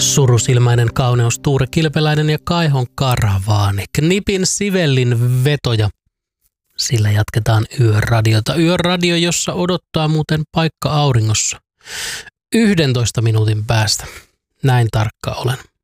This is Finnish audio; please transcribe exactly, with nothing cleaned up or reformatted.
Surusilmäinen kauneus Tuure Kilpeläinen ja Kaihon karavaani. Knipin Sivellin vetoja. Sillä jatketaan Yöradiota. Yöradio, jossa odottaa muuten paikka auringossa. yhdentoista minuutin päästä. Näin tarkka olen.